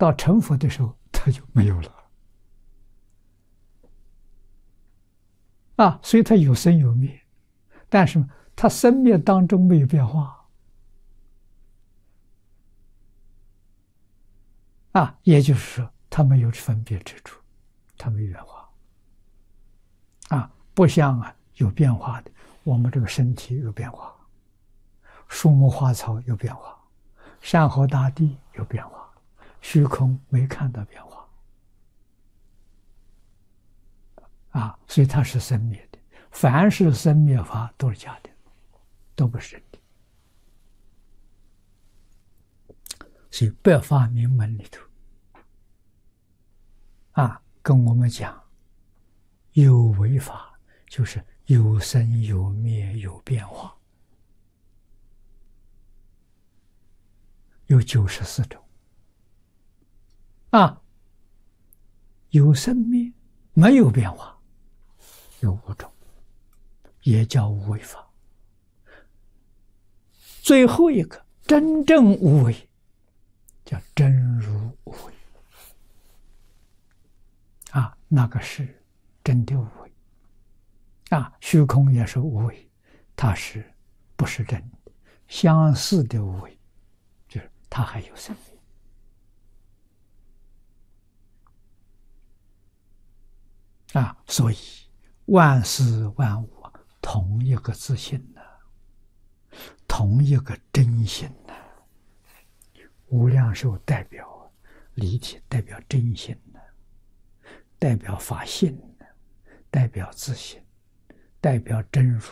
到成佛的时候，它就没有了。所以它有生有灭，但是它生灭当中没有变化。也就是说，它没有分别之处，它没有变化。不像有变化的，我们这个身体有变化，树木花草有变化，山河大地有变化，虚空没看到变化。所以它是生灭的，凡是生灭法都是假的，都不是真的。所以百法明门里头跟我们讲，有为法就是有生有灭有变化，有94种。有生灭没有变化，有5种，也叫无为法。最后一个真正无为，叫真如无为。那个是真的无为。虚空也是无为，它是不是真的？相似的无为，就是它还有生命。所以万事万物同一个自性同一个真心无量寿代表离体，代表真心代表法性代表自性，代表真如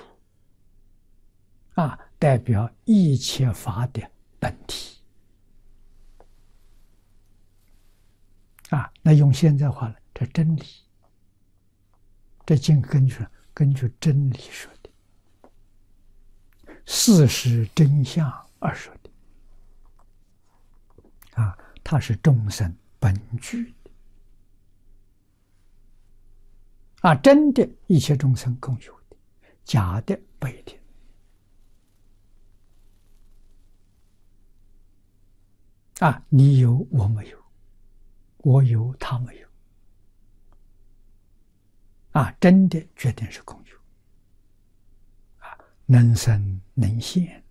代表一切法的本体那用现在话了，这真理，这经根据真理说的，事实真相而说的它是众生本具的真的一切众生共有的，假的不一定你有我没有，我有他没有真的决定是共有能生能现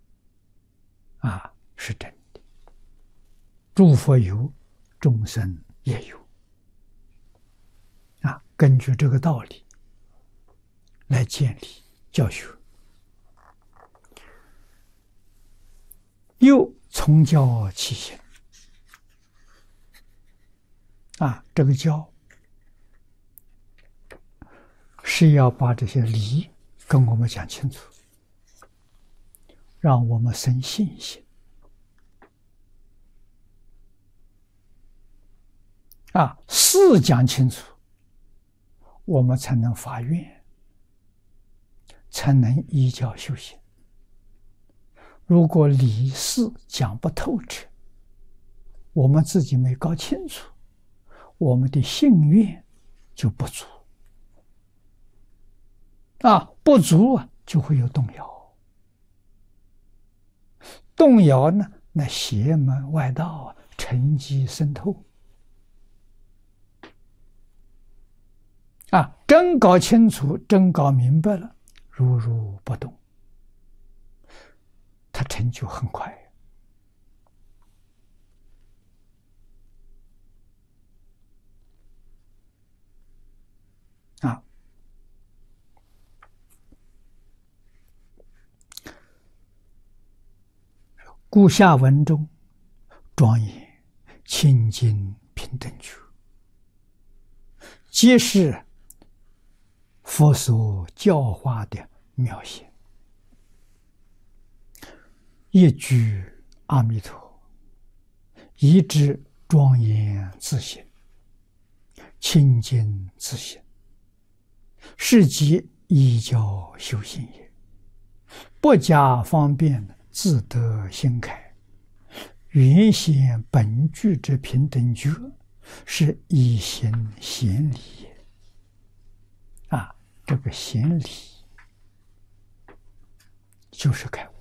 是真的。诸佛有，众生也有根据这个道理来建立教学。又从教起行这个教是要把这些理跟我们讲清楚，让我们生信心事讲清楚，我们才能发愿，才能依教修行。如果理事讲不透彻，我们自己没搞清楚，我们的信愿就不足不足就会有动摇，动摇呢，那邪门外道乘机渗透真搞清楚，真搞明白了，如如不动，他成就很快故下文中庄严清净平等觉，皆是佛所教化的妙行。一句阿弥陀，一指庄严自性，清净自性，是即依教修行也。不加方便，自得心开，原先本具之平等觉，是以行显理也。这个显理就是开悟